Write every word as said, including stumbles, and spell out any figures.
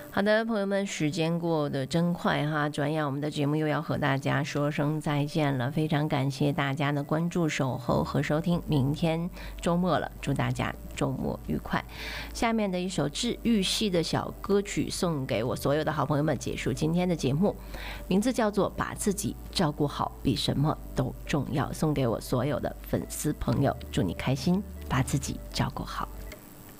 好的，朋友们，时间过得真快哈，转眼我们的节目又要和大家说声再见了。非常感谢大家的关注、守候和收听。明天周末了，祝大家周末愉快。下面的一首治愈系的小歌曲送给我所有的好朋友们，结束今天的节目，名字叫做《把自己照顾好比什么都重要》，送给我所有的粉丝朋友，祝你开心，把自己照顾好。